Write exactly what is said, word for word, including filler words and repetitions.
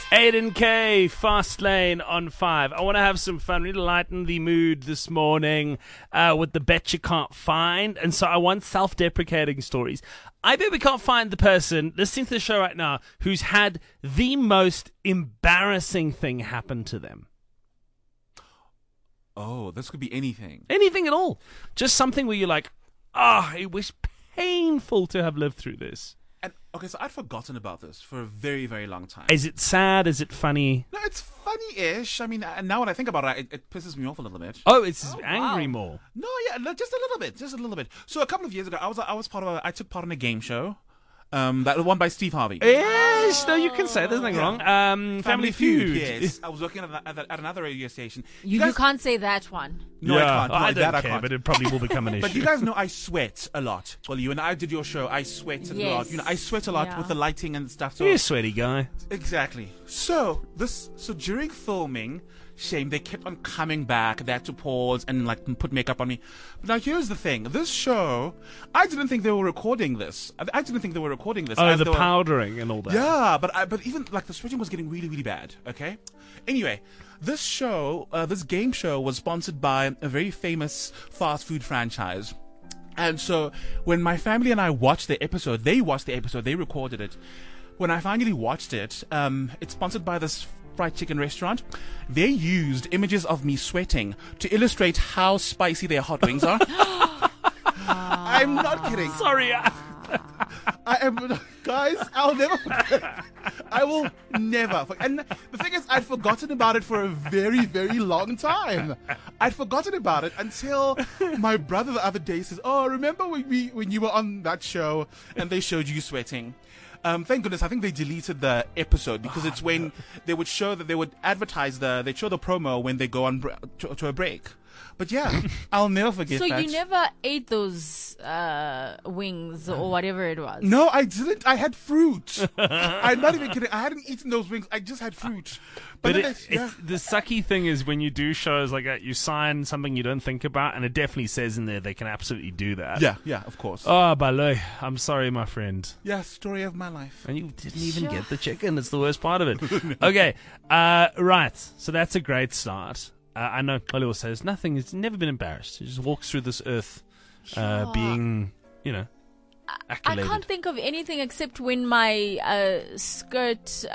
Aiden K, Fast Lane on five. I want to have some fun. We need to lighten the mood this morning uh, with the bet you can't find. And so I want self-deprecating stories. I bet we can't find the person listening to the show right now who's had the most embarrassing thing happen to them. Oh, this could be anything. Anything at all. Just something where you're like, ah, oh, it was painful to have lived through this. And okay, so I'd forgotten about this for a very, very long time. Is it sad? Is it funny? No, it's funny-ish. I mean, uh, now when I think about it, it, it pisses me off a little bit. Oh, it's Oh, angry wow. more. No, yeah, no, just a little bit, just a little bit. So a couple of years ago, I was I was part of a, I took part in a game show, um, that one by Steve Harvey. Yes, no, you can say there's nothing Yeah. wrong. Um, Family, Feud. Yes, I was working at, at, at another radio station. You, you guys- can't say that one. No, yeah. I can't. No, I don't that I care, can't. but it probably will become an issue. But you guys know I sweat a lot. Well, you and I did your show. I sweat a Yes. lot. You know, I sweat a lot Yeah. with the lighting and stuff. So You're a sweaty guy. exactly. So this. So during filming, shame they kept on coming back. They had to pause and like put makeup on me. But now here's the thing. This show, I didn't think they were recording this. I, I didn't think they were recording this. Oh, as the they were- powdering and all that. Yeah, but I, but even like the sweating was getting really, really bad. Okay. Anyway, this show, uh, this game show, was sponsored by a very famous fast food franchise. And so when my family and I watched the episode, they watched the episode, they recorded it. When I finally watched it, um, it's sponsored by this fried chicken restaurant. They used images of me sweating to illustrate how spicy their hot wings are. I'm not kidding. Sorry. I- I am, guys. I'll never forget. I will never. forget. And the thing is, I'd forgotten about it for a very, very long time. I'd forgotten about it until my brother the other day says, "Oh, remember when we when you were on that show and they showed you sweating?" Um, thank goodness, I think they deleted the episode because it's when they would show that they would advertise the they'd show the promo when they go on br- to, to a break. But yeah, I'll never forget So that. you never ate those uh, wings or whatever it was? No, I didn't. I had fruit. I'm not even kidding. I hadn't eaten those wings. I just had fruit. But then it, I- yeah. it's, the sucky thing is when you do shows like that, you sign something you don't think about, and it definitely says in there they can absolutely do that. yeah, yeah, of course. Oh, Baloy, I'm sorry, my friend. yeah, story of my life. And you didn't even Sure. get the chicken. It's the worst part of it. Okay, uh, right. So that's a great start. Uh, I know Xolo says nothing. He's never been embarrassed. He just walks through this earth uh, Sure. being, you know, I accoladed. can't think of anything except when my uh, skirt